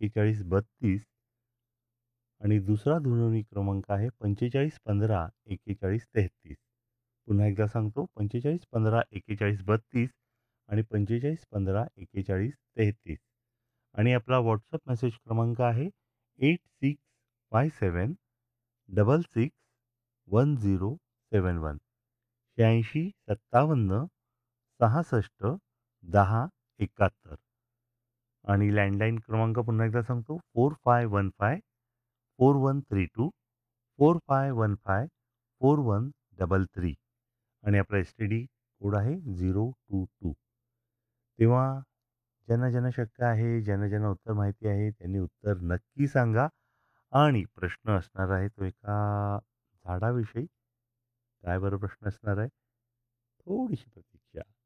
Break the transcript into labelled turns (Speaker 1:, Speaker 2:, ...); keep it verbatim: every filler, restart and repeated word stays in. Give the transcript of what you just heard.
Speaker 1: एक्केचाळीस बत्तीस आणि दुसरा दूरध्वनी क्रमांक आहे पंचेचाळीस पंधरा एक्केचाळीस तेहतीस. पुन्हा एकदा सांगतो पंचेचाळीस पंधरा एक्केचाळीस बत्तीस आणि पंचेचाळीस पंधरा एक्केचाळीस तेहतीस. आणि आपला व्हॉट्सअप मेसेज क्रमांक आहे eight six five seven double six one zero सेवन वन. शहाऐंशी सत्तावन्न सहासष्ट दहा एकाहत्तर. आणि लँडलाईन क्रमांक पुन्हा एकदा सांगतो four five one five four one three to four five one five four one double three. आणि आपला एस टी डी कोड आहे झिरो टू टू. तेव्हा ज्यांना ज्यांना शक्य आहे, ज्यांना ज्यांना उत्तर माहिती आहे त्यांनी उत्तर नक्की सांगा. आणि प्रश्न असणार आहे तो एका झाडाविषयी. काय बरं प्रश्न असणार आहे? थोडीशी प्रतीक्षा.